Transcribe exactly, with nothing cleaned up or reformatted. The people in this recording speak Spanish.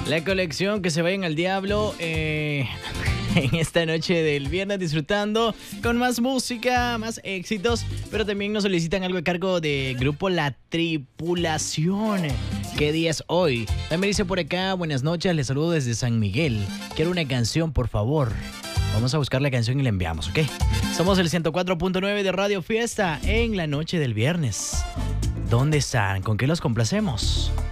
La colección que se vayan al diablo eh, en esta noche del viernes, disfrutando con más música, más éxitos, pero también nos solicitan algo a cargo de grupo La Tripulación. ¿Qué día es hoy? También dice por acá, buenas noches, les saludo desde San Miguel. Quiero una canción, por favor. Vamos a buscar la canción y la enviamos, ¿ok? Somos el ciento cuatro punto nueve de Radio Fiesta en la noche del viernes. ¿Dónde están? ¿Con qué los complacemos?